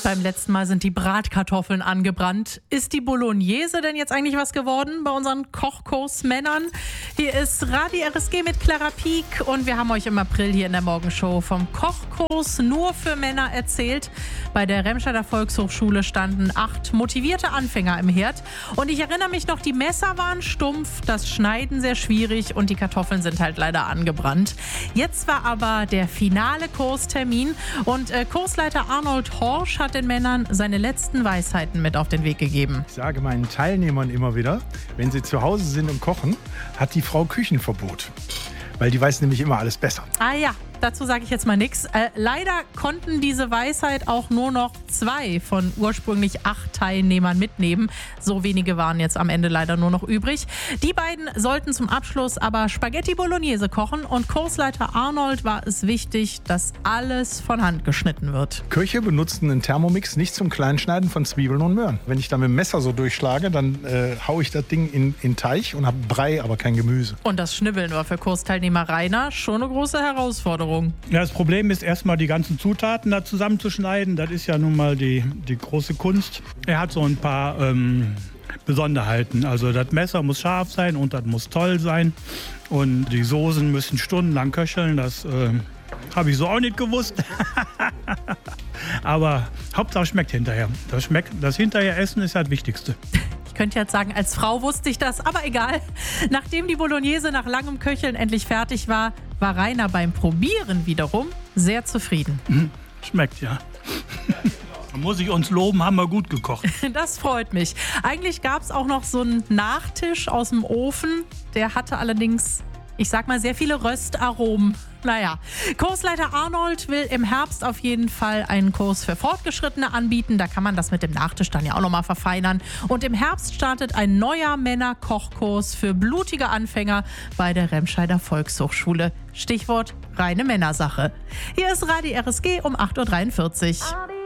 Beim letzten Mal sind die Bratkartoffeln angebrannt. Ist die Bolognese denn jetzt eigentlich was geworden bei unseren Kochkursmännern? Hier ist Radio RSG mit Clara Pieck und wir haben euch im April hier in der Morgenshow vom Kochkurs nur für Männer erzählt. Bei der Remscheider Volkshochschule standen 8 motivierte Anfänger im Herd. Und ich erinnere mich noch, die Messer waren stumpf, das Schneiden sehr schwierig und die Kartoffeln sind halt leider angebrannt. Jetzt war aber der finale Kurstermin und Kursleiter Arnold Horsch hat den Männern seine letzten Weisheiten mit auf den Weg gegeben. Ich sage meinen Teilnehmern immer wieder, wenn sie zu Hause sind und kochen, hat die Frau Küchenverbot. Weil die weiß nämlich immer alles besser. Ah ja, dazu sage ich jetzt mal nichts. Leider konnten diese Weisheit auch nur noch 2 von ursprünglich 8 Teilnehmern mitnehmen. So wenige waren jetzt am Ende leider nur noch übrig. Die beiden sollten zum Abschluss aber Spaghetti Bolognese kochen und Kursleiter Arnold war es wichtig, dass alles von Hand geschnitten wird. Köche benutzen einen Thermomix nicht zum Kleinschneiden von Zwiebeln und Möhren. Wenn ich da mit dem Messer so durchschlage, dann haue ich das Ding in den Teig und habe Brei, aber kein Gemüse. Und das Schnibbeln war für Kursteilnehmer Rainer schon eine große Herausforderung. Ja, das Problem ist erstmal die ganzen Zutaten da zusammenzuschneiden. Das ist ja nun mal die große Kunst. Er hat so ein paar Besonderheiten. Also das Messer muss scharf sein und das muss toll sein. Und die Soßen müssen stundenlang köcheln. Das habe ich so auch nicht gewusst. Aber Hauptsache schmeckt hinterher. Das Hinterher-Essen ist das Wichtigste. Ich könnte jetzt sagen, als Frau wusste ich das, aber egal. Nachdem die Bolognese nach langem Köcheln endlich fertig war, war Rainer beim Probieren wiederum sehr zufrieden. Schmeckt, ja. Da muss ich uns loben, haben wir gut gekocht. Das freut mich. Eigentlich gab es auch noch so einen Nachtisch aus dem Ofen. Der hatte allerdings, ich sag mal, sehr viele Röstaromen. Naja, Kursleiter Arnold will im Herbst auf jeden Fall einen Kurs für Fortgeschrittene anbieten. Da kann man das mit dem Nachtisch dann ja auch nochmal verfeinern. Und im Herbst startet ein neuer Männer-Kochkurs für blutige Anfänger bei der Remscheider Volkshochschule. Stichwort reine Männersache. Hier ist Radio RSG um 8.43 Uhr.